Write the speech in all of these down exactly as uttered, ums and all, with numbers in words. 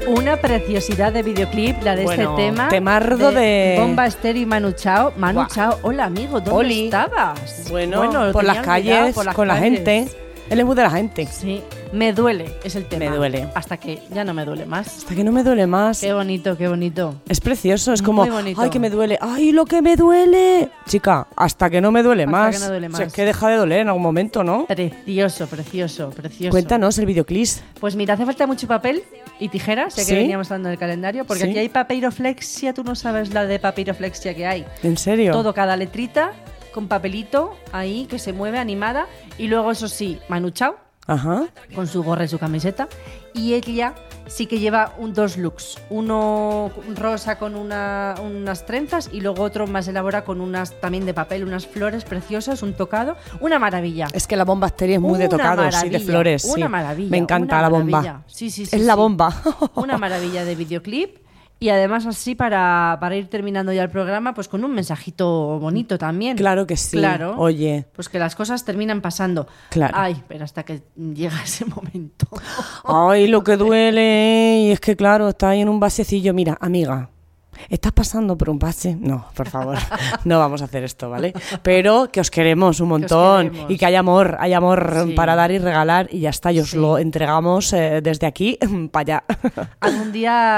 Una preciosidad de videoclip, la de bueno, este tema. Temardo de, de... Bomba Estéreo y Manu Chao. Manu Buah. Chao, hola amigo, ¿dónde Oli. estabas? Bueno, bueno por las calles, por las con calles. la gente. Él es muy de la gente. Sí, me duele, es el tema. Me duele. Hasta que ya no me duele más. Hasta que no me duele más. Qué bonito, qué bonito. Es precioso, es Muy como, bonito. ay, que me duele, ay, lo que me duele. Chica, hasta que no me duele Hasta más. que no duele O sea, más. es que deja de doler en algún momento, ¿no? Precioso, precioso, precioso. Cuéntanos el videoclip. Pues mira, hace falta mucho papel y tijeras, ya que ¿Sí? veníamos hablando del calendario, porque ¿Sí? aquí hay papiroflexia, tú no sabes la de papiroflexia que hay. ¿En serio? Todo, cada letrita con papelito ahí que se mueve animada y luego eso sí, Manu Chao Ajá. con su gorra y su camiseta y ella sí que lleva un, dos looks, uno rosa con una, unas trenzas y luego otro más elaborado con unas también de papel, unas flores preciosas, un tocado, una maravilla. Es que la bomba estéreo es muy Una de tocados y de maravilla, flores. Una sí. maravilla. Me encanta una la bomba. maravilla. Sí, sí, sí, es sí. la bomba. Una maravilla de videoclip. Y además así para, para ir terminando ya el programa, pues con un mensajito bonito también. Claro que sí. Claro. Oye. Pues que las cosas terminan pasando. Claro. Ay, pero hasta que llega ese momento. Ay, lo que duele. Y es que claro, está ahí en un basecillo. Mira, amiga, ¿estás pasando por un base? No, por favor, no vamos a hacer esto, ¿vale? Pero que os queremos un montón queremos. y que hay amor, hay amor Sí. para dar y regalar y ya está, y os Sí. lo entregamos eh, desde aquí para allá. Algún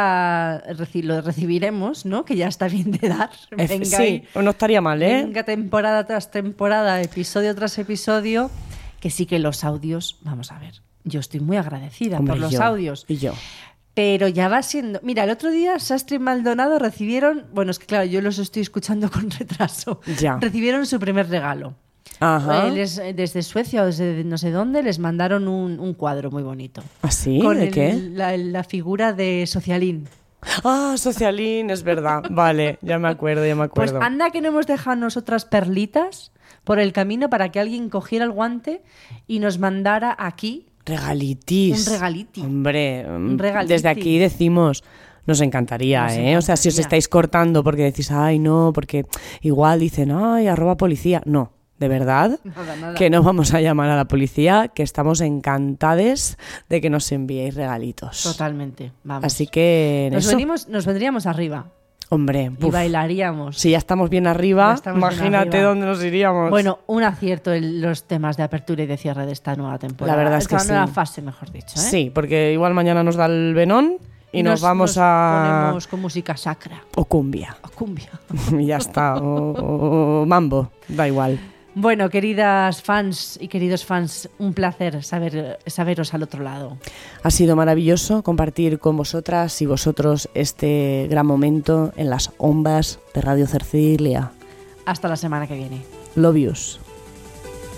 día reci- lo recibiremos, ¿no? Que ya está bien de dar. Venga sí, ahí. no estaría mal, ¿eh? Venga temporada tras temporada, episodio tras episodio, que sí que los audios, vamos a ver, yo estoy muy agradecida Hombre, por los yo, audios. Y yo. Pero ya va siendo... Mira, el otro día Sastre y Maldonado recibieron... Bueno, es que claro, yo los estoy escuchando con retraso. Ya. Recibieron su primer regalo. Ajá. Eh, les- desde Suecia o desde no sé dónde les mandaron un, un cuadro muy bonito. ¿Así? Con ¿De el- qué? La, la figura de Socialín. Ah, Socialín, es verdad. Vale, ya me acuerdo, ya me Pues acuerdo. anda que no hemos dejado nosotras perlitas por el camino para que alguien cogiera el guante y nos mandara aquí Regalitis. un regaliti. Hombre, Un regaliti. desde aquí decimos, nos encantaría, Nos ¿eh? O sea, si os encantaría. estáis cortando porque decís, ay, no, porque igual dicen, ay, arroba policía. No, de verdad, Nada, nada. que no vamos a llamar a la policía, que estamos encantades de que nos enviéis regalitos. Totalmente, vamos. Así que, en nos, eso, venimos, nos vendríamos arriba hombre, y buf, bailaríamos. si ya estamos bien arriba, Ya estamos bien imagínate arriba. dónde nos iríamos. Bueno, un acierto en los temas de apertura y de cierre de esta nueva temporada. La verdad es Esta que sí. nueva fase, mejor dicho. ¿eh? Sí, porque igual mañana nos da el venón y nos, vamos nos a... ponemos con música sacra O cumbia. o cumbia. Y ya está. O, o- o mambo. Da igual. Bueno, queridas fans y queridos fans, un placer saber, saberos al otro lado. Ha sido maravilloso compartir con vosotras y vosotros este gran momento en las ondas de Radio Cercilia. Hasta la semana que viene. Love yous.